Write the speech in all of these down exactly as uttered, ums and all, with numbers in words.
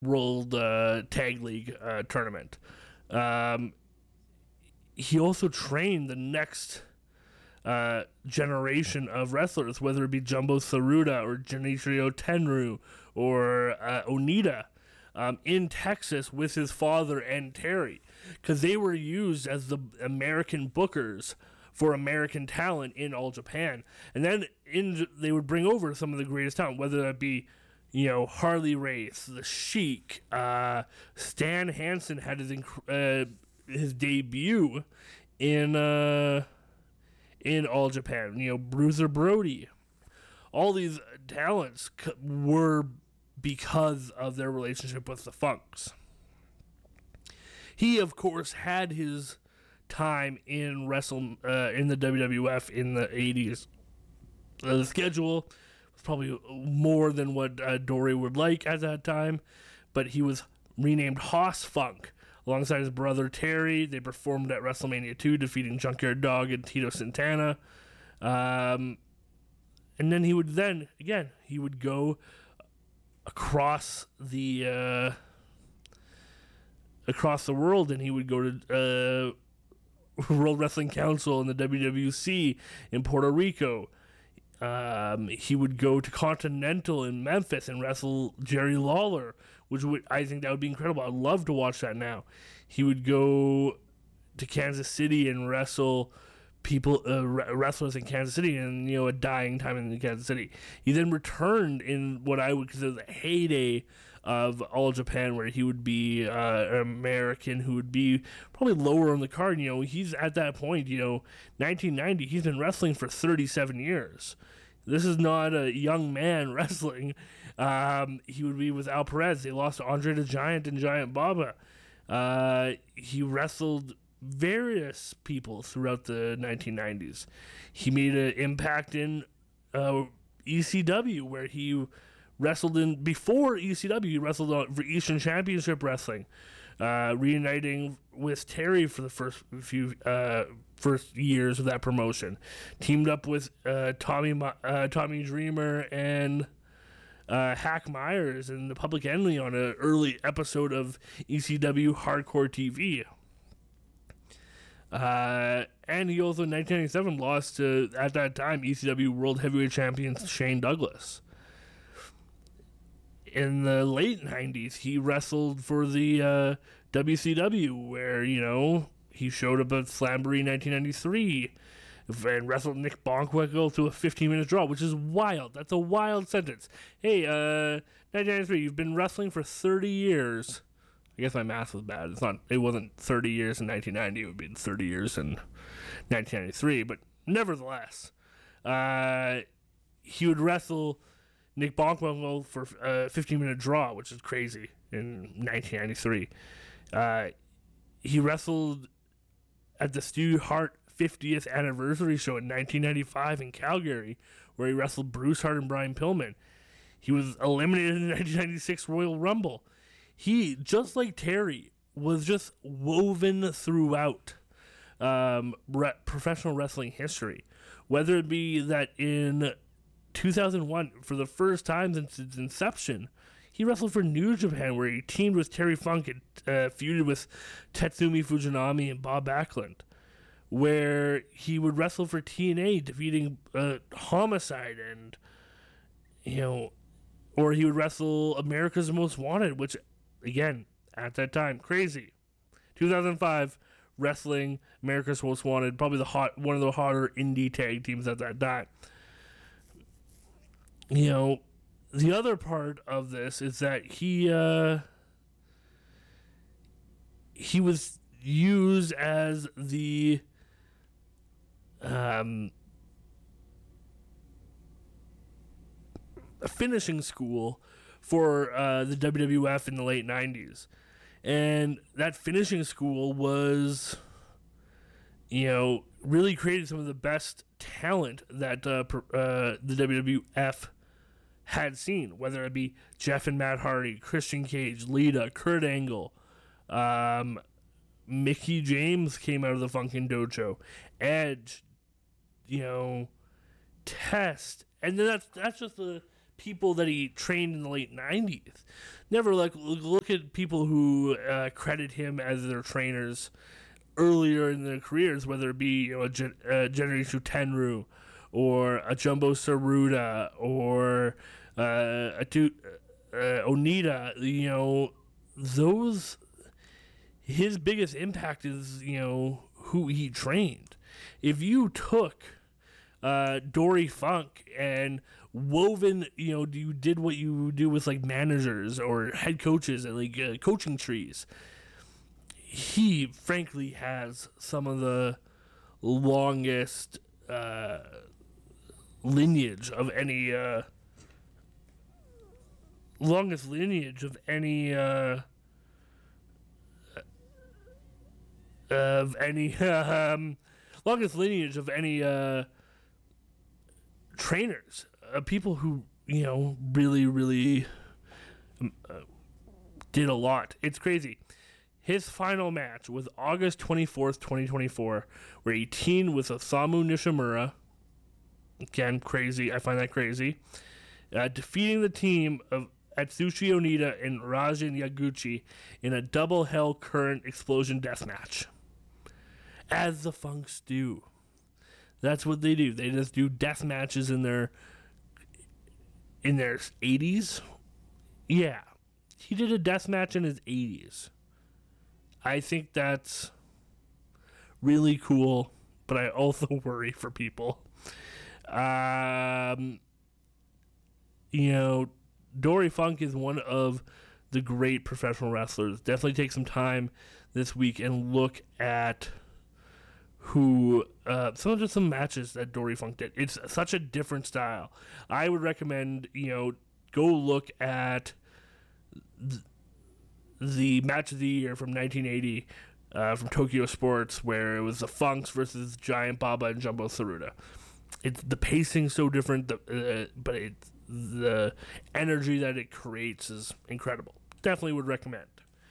World uh, Tag League uh, tournament. Um, he also trained the next uh, generation of wrestlers, whether it be Jumbo Tsuruta or Genichiro Tenryu or uh, Onita, um, in Texas with his father and Terry, because they were used as the American bookers for American talent in All Japan. And then in they would bring over some of the greatest talent, whether that be, you know, Harley Race, The Sheik, uh, Stan Hansen had his inc- uh, his debut in uh, in All Japan. You know, Bruiser Brody. All these talents c- were because of their relationship with the Funks. He, of course, had his time in wrestle uh, in the W W F in the eighties. Uh, the schedule was probably more than what uh, Dory would like at that time, but he was renamed Hoss Funk alongside his brother Terry. They performed at WrestleMania two, defeating Junkyard Dog and Tito Santana. Um, and then he would then, again, he would go across the uh, across the world, and he would go to uh, World Wrestling Council and the W W C in Puerto Rico. Um, he would go to Continental in Memphis and wrestle Jerry Lawler, which would, I think that would be incredible. I'd love to watch that now. He would go to Kansas City and wrestle people, uh, wrestlers in Kansas City, and, you know, a dying time in Kansas City. He then returned in what I would consider the heyday of All Japan, where he would be uh, an American who would be probably lower on the card. You know, he's at that point, you know, nineteen ninety, he's been wrestling for thirty-seven years. This is not a young man wrestling. Um, he would be with Al Perez. They lost to Andre the Giant and Giant Baba. Uh, he wrestled various people throughout the nineteen nineties. He made an impact in uh, E C W, where he wrestled in, before E C W, he wrestled on, for Eastern Championship Wrestling, uh, reuniting with Terry for the first few uh, first years of that promotion. Teamed up with uh, Tommy uh, Tommy Dreamer and uh, Hack Myers and the Public Enemy on an early episode of E C W Hardcore T V. Uh, and he also in nineteen ninety-seven lost to, at that time, E C W World Heavyweight Champion Shane Douglas. In the late nineties, he wrestled for the uh, W C W, where, you know, he showed up at Slamboree nineteen ninety-three and wrestled Nick Bockwinkel to a fifteen-minute draw, which is wild. That's a wild sentence. Hey, uh, nineteen ninety-three, you've been wrestling for thirty years. I guess my math was bad. It's not. It wasn't thirty years in nineteen ninety. It would be thirty years in nineteen ninety-three. But nevertheless, uh, he would wrestle Nick Bockwinkel for a fifteen-minute draw, which is crazy in nineteen ninety-three. Uh, he wrestled at the Stu Hart fiftieth anniversary show in nineteen ninety-five in Calgary, where he wrestled Bruce Hart and Brian Pillman. He was eliminated in the nineteen ninety-six Royal Rumble. He, just like Terry, was just woven throughout um, re- professional wrestling history. Whether it be that in two thousand one, for the first time since its inception, he wrestled for New Japan, where he teamed with Terry Funk and uh, feuded with Tatsumi Fujinami and Bob Backlund. Where he would wrestle for T N A, defeating uh, Homicide, and, you know, or he would wrestle America's Most Wanted, which, again, at that time, crazy. two thousand five, wrestling America's Most Wanted, probably the hot one of the hotter indie tag teams at that time. You know, the other part of this is that he uh, he was used as the um, finishing school for uh, the W W F in the late nineties. And that finishing school was, you know, really created some of the best talent that uh, uh, the W W F had seen, whether it be Jeff and Matt Hardy, Christian Cage, Lita, Kurt Angle, um, Mickey James came out of the Funkin' Dojo, Edge, you know, Test, and then that's that's just the people that he trained in the late nineties. Never like look at people who uh, credit him as their trainers earlier in their careers, whether it be, you know, a, Gen- a Generation Tenru or a Jumbo Saruda or uh, a tu- uh, Onita. You know, those his biggest impact is, you know, who he trained. If you took uh, Dory Funk and woven, you know, you did what you do with like managers or head coaches and like uh, coaching trees, he frankly has some of the longest uh, lineage of any uh, longest lineage of any uh, of any um, longest lineage of any uh, trainers, uh, people who, you know, really really um, uh, did a lot. It's crazy. His final match was August twenty-fourth, twenty twenty-four, where he teamed with Osamu Nishimura. Again, crazy. I find that crazy. Uh, defeating the team of Atsushi Onita and Rajan Yaguchi in a double hell current explosion death match. As the Funks do. That's what they do. They just do death matches in their in their eighties. Yeah. He did a death match in his eighties. I think that's really cool, but I also worry for people. Um, you know, Dory Funk is one of the great professional wrestlers. Definitely take some time this week and look at who uh, some of just some matches that Dory Funk did. It's such a different style. I would recommend, you know, go look at th- the match of the year from nineteen eighty uh, from Tokyo Sports, where it was the Funks versus Giant Baba and Jumbo Saruda. It's the pacing's so different, the, uh, but it's the energy that it creates is incredible. Definitely would recommend.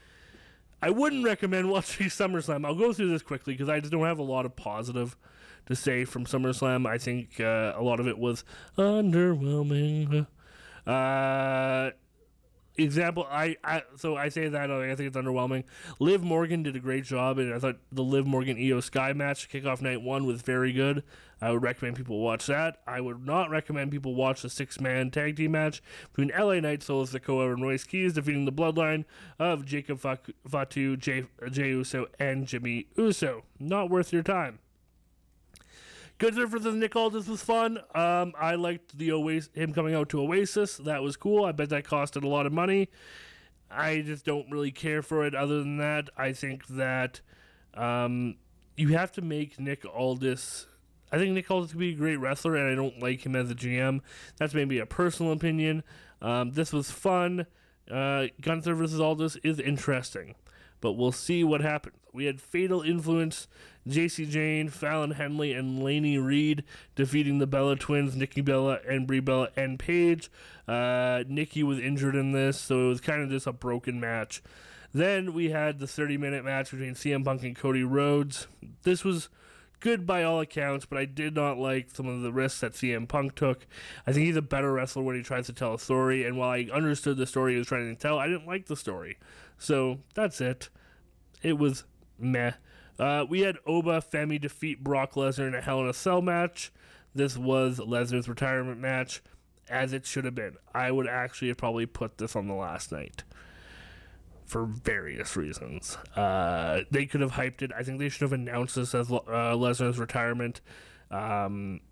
I wouldn't recommend watching SummerSlam. I'll go through this quickly because I just don't have a lot of positive to say from SummerSlam. I think uh, a lot of it was underwhelming. Uh... Example, I, I so I say that I think it's underwhelming. Liv Morgan did a great job, and I thought the Liv Morgan Io Sky match kickoff night one was very good. I would recommend people watch that. I would not recommend people watch the six man tag team match between L A Knight, Solo Sikoa, and Royce Keys defeating the Bloodline of Jacob Fatu, Jay, Jay Uso, and Jimmy Uso. Not worth your time. Gunther versus Nick Aldis was fun. Um, I liked the Oasis, him coming out to Oasis. That was cool. I bet that costed a lot of money. I just don't really care for it. Other than that, I think that um, you have to make Nick Aldis. I think Nick Aldis could be a great wrestler, and I don't like him as a G M. That's maybe a personal opinion. Um, this was fun. Uh, Gunther versus Aldis is interesting, but we'll see what happens. We had Fatal Influence, J C Jane, Fallon Henley, and Lainey Reed defeating the Bella Twins, Nikki Bella and Brie Bella and Paige. Uh, Nikki was injured in this, so it was kind of just a broken match. Then we had the thirty-minute match between C M Punk and Cody Rhodes. This was good by all accounts, but I did not like some of the risks that C M Punk took. I think he's a better wrestler when he tries to tell a story, and while I understood the story he was trying to tell, I didn't like the story. So that's it. It was meh. Uh, we had Oba Femi defeat Brock Lesnar in a Hell in a Cell match. This was Lesnar's retirement match, as it should have been. I would actually have probably put this on the last night for various reasons. Uh, they could have hyped it. I think they should have announced this as uh, Lesnar's retirement. Um,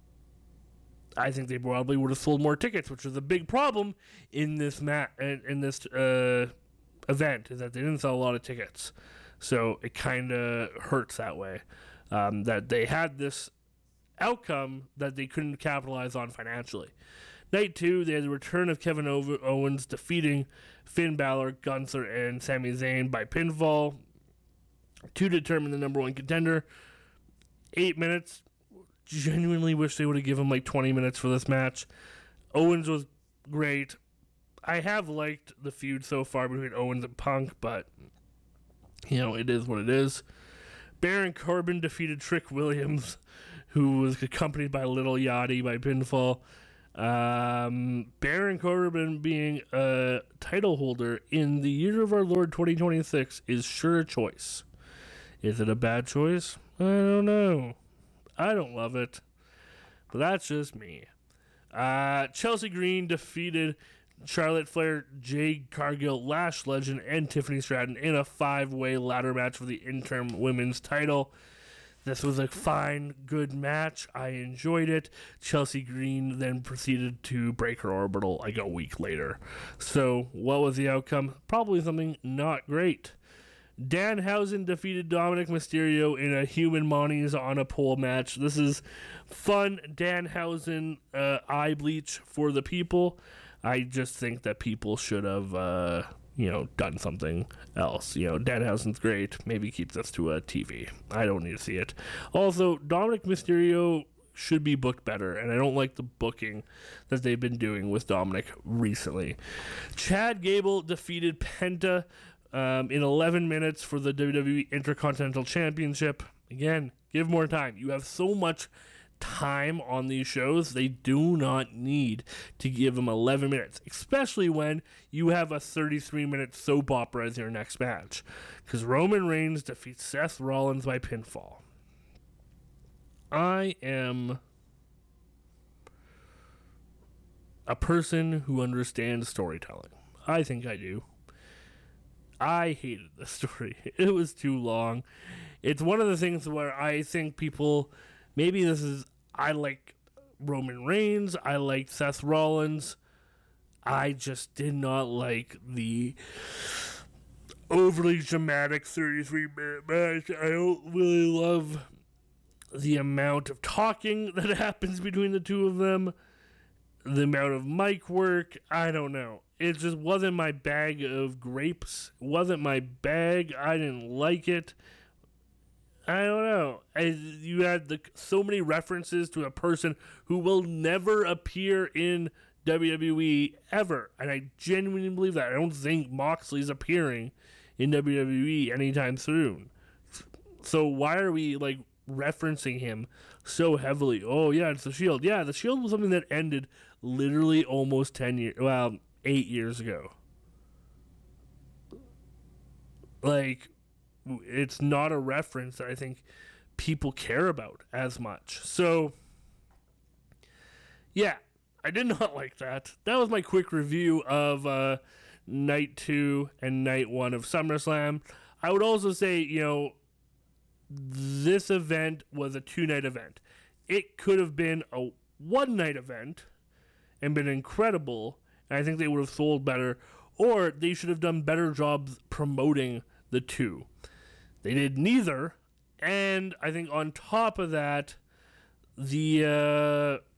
I think they probably would have sold more tickets, which was a big problem in this ma- in this uh, event, is that they didn't sell a lot of tickets. So it kind of hurts that way, um, that they had this outcome that they couldn't capitalize on financially. Night two, they had the return of Kevin Owens defeating Finn Balor, Gunther, and Sami Zayn by pinfall to determine the number one contender. Eight minutes. Genuinely wish they would have given him like twenty minutes for this match. Owens was great. I have liked the feud so far between Owens and Punk, but you know, it is what it is. Baron Corbin defeated Trick Williams, who was accompanied by Little Yachty by pinfall. Um, Baron Corbin being a title holder in the year of our Lord twenty twenty-six is sure a choice. Is it a bad choice? I don't know. I don't love it. But that's just me. Uh, Chelsea Green defeated Charlotte Flair, Jade Cargill, Lash Legend, and Tiffany Stratton in a five-way ladder match for the interim women's title. This was a fine, good match. I enjoyed it. Chelsea Green then proceeded to break her orbital like a week later. So, what was the outcome? Probably something not great. Danhausen defeated Dominic Mysterio in a human monies on a pole match. This is fun Danhausen uh, eye bleach for the people. I just think that people should have, uh, you know, done something else. You know, Danhausen's great. Maybe keep this to a T V. I don't need to see it. Also, Dominic Mysterio should be booked better, and I don't like the booking that they've been doing with Dominic recently. Chad Gable defeated Penta um, in eleven minutes for the W W E Intercontinental Championship. Again, give more time. You have so much time on these shows, they do not need to give them eleven minutes, especially when you have a thirty-three minute soap opera as your next match, because Roman Reigns defeats Seth Rollins by pinfall. I am a person who understands storytelling. I think I do. I hated the story. It was too long. It's one of the things where I think people, maybe this is, I like Roman Reigns, I like Seth Rollins. I just did not like the overly dramatic thirty-three minute match. I don't really love the amount of talking that happens between the two of them, the amount of mic work. I don't know. It just wasn't my bag of grapes. It wasn't my bag. I didn't like it. I don't know. I, you had the, so many references to a person who will never appear in W W E ever. And I genuinely believe that. I don't think Moxley's appearing in W W E anytime soon. So why are we, like, referencing him so heavily? Oh, yeah, it's the Shield. Yeah, the Shield was something that ended literally almost ten years, well, eight years ago. Like, it's not a reference that I think people care about as much. So, yeah, I did not like that. That was my quick review of uh, night two and night one of SummerSlam. I would also say, you know, this event was a two-night event. It could have been a one-night event and been incredible, and I think they would have sold better, or they should have done better jobs promoting the two. They did neither, and I think on top of that, the uh,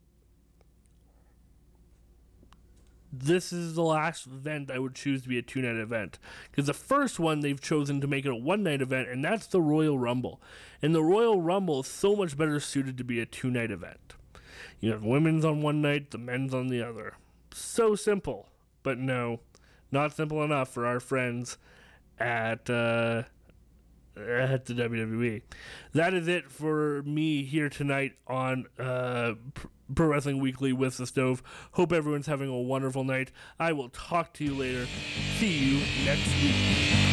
this is the last event I would choose to be a two-night event. Because the first one, they've chosen to make it a one-night event, and that's the Royal Rumble. And the Royal Rumble is so much better suited to be a two-night event. You have women's on one night, the men's on the other. So simple. But no, not simple enough for our friends at uh, at the W W E. That is it for me here tonight on uh, Pro Wrestling Weekly with the Stove. Hope everyone's having a wonderful night. I will talk to you later. See you next week.